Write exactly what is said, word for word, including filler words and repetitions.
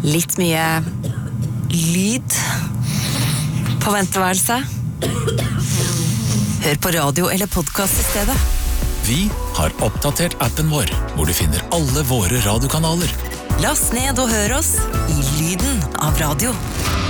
Litt mye lyd på venteværelset. Hør på radio eller podcast i stedet. Vi har oppdatert appen vår, hvor du finner alle våre radiokanaler. Last ned og hør oss i lyden av radio.